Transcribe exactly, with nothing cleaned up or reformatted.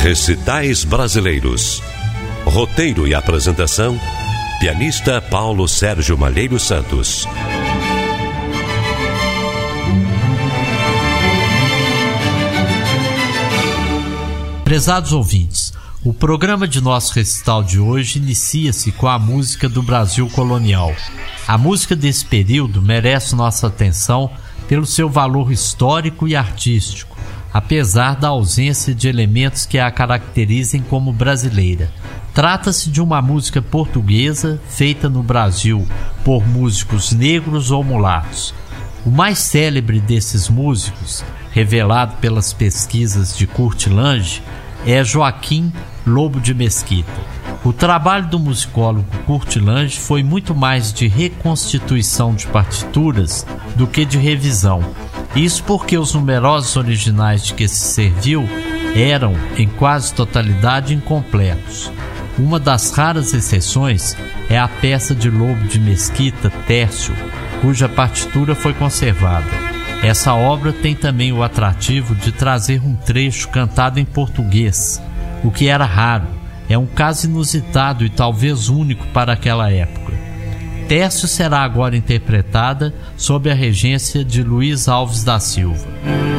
Recitais Brasileiros. Roteiro e apresentação, pianista Paulo Sérgio Malheiro Santos. Prezados ouvintes, o programa de nosso recital de hoje inicia-se com a música do Brasil colonial. A música desse período merece nossa atenção pelo seu valor histórico e artístico, apesar da ausência de elementos que a caracterizem como brasileira. Trata-se de uma música portuguesa feita no Brasil por músicos negros ou mulatos. O mais célebre desses músicos, revelado pelas pesquisas de Kurt Lange, é Joaquim Lobo de Mesquita. O trabalho do musicólogo Kurt Lange foi muito mais de reconstituição de partituras do que de revisão. Isso porque os numerosos originais de que se serviu eram, em quase totalidade, incompletos. Uma das raras exceções é a peça de Lobo de Mesquita, Tércio, cuja partitura foi conservada. Essa obra tem também o atrativo de trazer um trecho cantado em português, o que era raro. É um caso inusitado e talvez único para aquela época. Tércio será agora interpretada sob a regência de Luiz Alves da Silva.